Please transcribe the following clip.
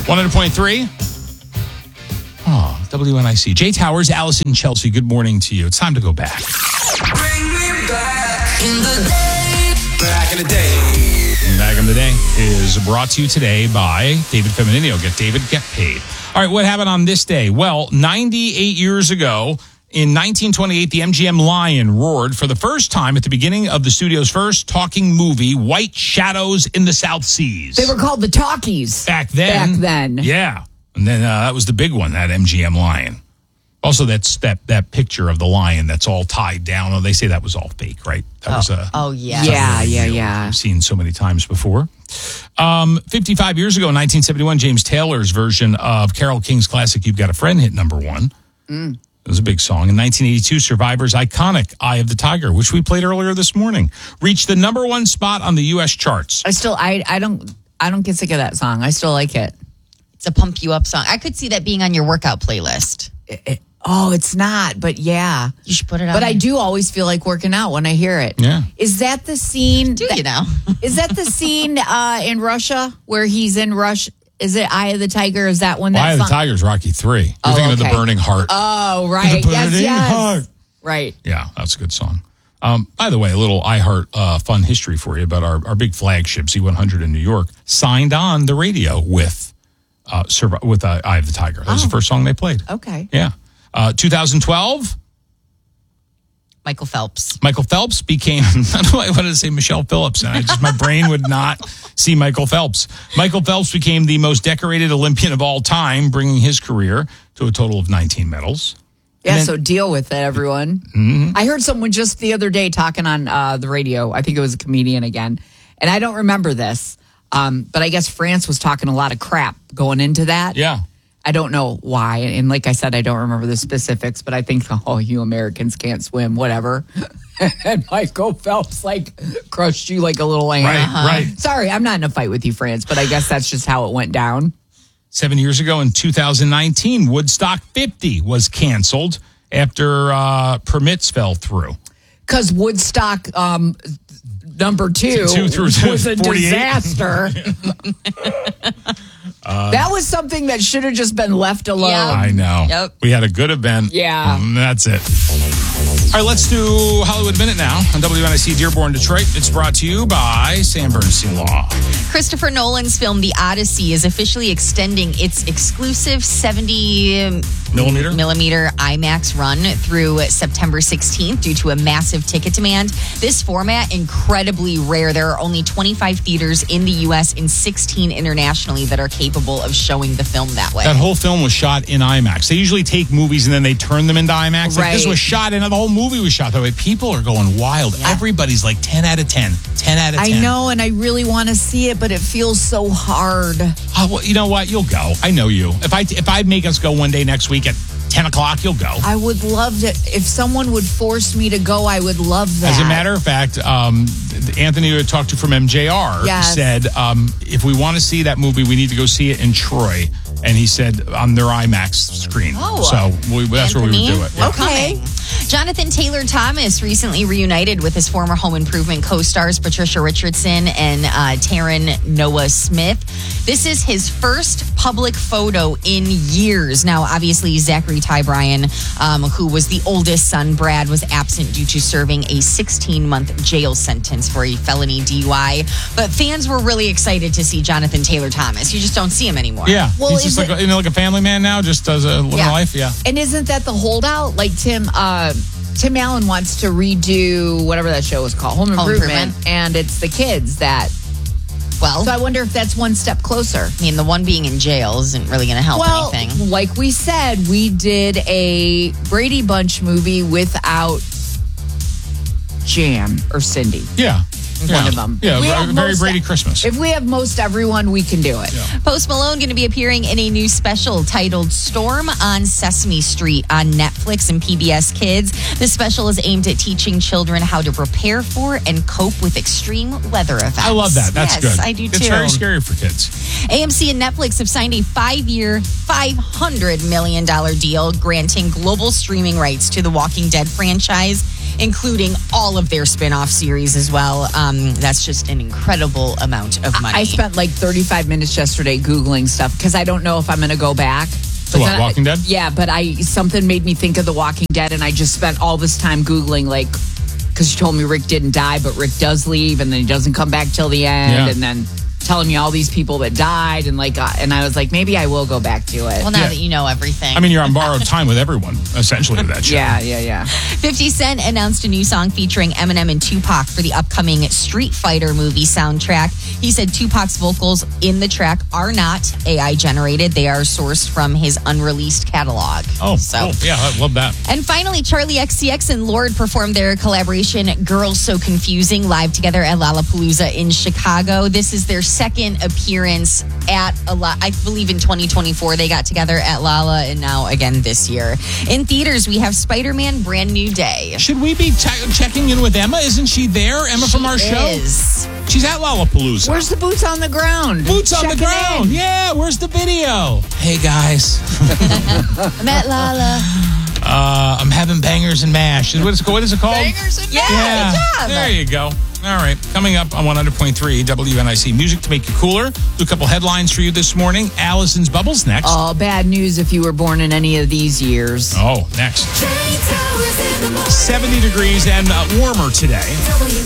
100.3. Oh, WNIC. Jay Towers, Allison, Chelsea, good morning to you. It's time to go back. Bring me back in the day. Back in the day. Back in the Day is brought to you today by David Femininio. Get David, get paid. All right, what happened on this day? Well, 98 years ago, in 1928, the MGM Lion roared for the first time at the beginning of the studio's first talking movie, White Shadows in the South Seas. They were called the Talkies. Back then. Yeah. And then that was the big one, that MGM Lion. Also, that's that picture of the lion that's all tied down. Oh, they say that was all fake, right? That was Yeah. I've seen so many times before. 55 years ago, in 1971, James Taylor's version of Carole King's classic "You've Got a Friend" hit number one. It was a big song. In 1982, Survivor's iconic "Eye of the Tiger," which we played earlier this morning, reached the number one spot on the U.S. charts. I don't get sick of that song. I still like it. It's a pump you up song. I could see that being on your workout playlist. It's not, but yeah. You should put it on. But I do always feel like working out when I hear it. Yeah. Is that the scene? You know? Is that the scene in Russia where he's in Russia? Is it Eye of the Tiger? Is that one? Eye of the Tiger is Rocky 3. You're thinking of The Burning Heart. Oh, right. The Burning Heart. Right. Yeah, that's a good song. By the way, a little iHeart fun history for you about our big flagship, Z100 in New York, signed on the radio with Eye of the Tiger. That was the first song they played. Okay. Yeah. 2012, Michael Phelps. Michael Phelps became, I don't know why I wanted to say Michelle Phillips, and my brain would not see Michael Phelps. Michael Phelps became the most decorated Olympian of all time, bringing his career to a total of 19 medals. Yeah, so deal with it, everyone. Mm-hmm. I heard someone just the other day talking on the radio. I think it was a comedian again. And I don't remember this, but I guess France was talking a lot of crap going into that. Yeah. I don't know why. And like I said, I don't remember the specifics, but I think, you Americans can't swim, whatever. And Michael Phelps, crushed you like a little lamb. Right. Sorry, I'm not in a fight with you, France, but I guess that's just how it went down. 7 years ago in 2019, Woodstock 50 was canceled after permits fell through. Because Woodstock number two was a 48. disaster. That was something that should have just been left alone. Yeah. I know. Yep. We had a good event. Yeah. That's it. All right, let's do Hollywood Minute now on WNIC Dearborn, Detroit. It's brought to you by Sam Bernstein Law. Christopher Nolan's film The Odyssey is officially extending its exclusive 70 millimeter IMAX run through September 16th due to a massive ticket demand. This format, incredibly rare. There are only 25 theaters in the U.S. and 16 internationally that are capable of showing the film that way. That whole film was shot in IMAX. They usually take movies and then they turn them into IMAX. Right. This was shot in, the whole movie was shot that way. People are going wild. Yeah. Everybody's like 10 out of 10. 10 out of 10. I know, and I really want to see it, but it feels so hard. Well, you know what? You'll go. I know you. If I make us go one day next week at 10 o'clock, you'll go. I would love to. If someone would force me to go, I would love that. As a matter of fact, Anthony, who I talked to from MJR, said, if we want to see that movie, we need to go see it in Troy. And he said on their IMAX screen. So that's where we would do it. Yeah. Okay. Jonathan Taylor Thomas recently reunited with his former Home Improvement co-stars Patricia Richardson and Taryn Noah Smith. This is his first public photo in years. Now, obviously, Zachary Ty Bryan, who was the oldest son, Brad, was absent due to serving a 16-month jail sentence for a felony DUI. But fans were really excited to see Jonathan Taylor Thomas. You just don't see him anymore. Yeah. Well, he's just like a family man now, just does a living life. Yeah. And isn't that the holdout? Like Tim Allen wants to redo whatever that show was called, Home Improvement. And it's the kids that. Well, so I wonder if that's one step closer. I mean, the one being in jail isn't really going to help anything. Like we said, we did a Brady Bunch movie without Jan or Cindy. Yeah. One of them. Yeah, very Brady Christmas. If we have most everyone, we can do it. Yeah. Post Malone going to be appearing in a new special titled Storm on Sesame Street on Netflix and PBS Kids. The special is aimed at teaching children how to prepare for and cope with extreme weather events. I love that. That's good. I do too. It's very scary for kids. AMC and Netflix have signed a 5-year, $500 million deal granting global streaming rights to the Walking Dead franchise. including all of their spin-off series as well. That's just an incredible amount of money. I spent like 35 minutes yesterday Googling stuff because I don't know if I'm going to go back. To what, Walking Dead? Yeah, but something made me think of The Walking Dead, and I just spent all this time Googling, like, because you told me Rick didn't die, but Rick does leave, and then he doesn't come back till the end, Yeah. and then telling me all these people that died, and and I was like, maybe I will go back to it. well, now Yeah. that you know everything. I mean, you're on borrowed time with everyone, essentially, with that show. Yeah. 50 Cent announced a new song featuring Eminem and Tupac for the upcoming Street Fighter movie soundtrack. He said Tupac's vocals in the track are not AI generated. They are sourced from his unreleased catalog. Oh, yeah, I love that. And finally, Charlie XCX and Lorde performed their collaboration Girls So Confusing live together at Lollapalooza in Chicago. This is their second appearance at I believe in 2024 they got together at Lolla, and now again this year. In theaters, we have Spider-Man Brand New Day. Should we be checking in with Emma? Isn't she there? Emma from our show? Is. She's at Lollapalooza. Where's the boots on the ground? Boots on the Checking ground? in. Yeah, where's the video? Hey, guys. I'm at Lolla. I'm having bangers and mash. What is it called? Bangers and Yeah, good job. there you go. All right, coming up on 100.3 WNIC. Music to make you cooler. Do a couple headlines for you this morning. Allison's Bubbles next. Oh, bad news if you were born in any of these years. Oh, next. Jay Towers in the morning. 70 degrees and warmer today.